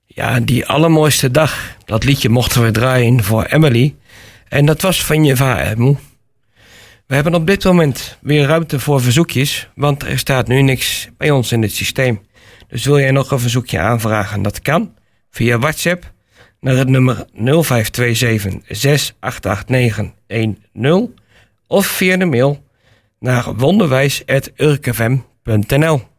Ja, die allermooiste dag. Dat liedje mochten we draaien voor Emily. En dat was van je vader, moe. We hebben op dit moment weer ruimte voor verzoekjes, want er staat nu niks bij ons in het systeem. Dus wil jij nog een verzoekje aanvragen? Dat kan via WhatsApp naar het nummer 0527 688910 of via de mail naar wonderwijs@urkfm.nl.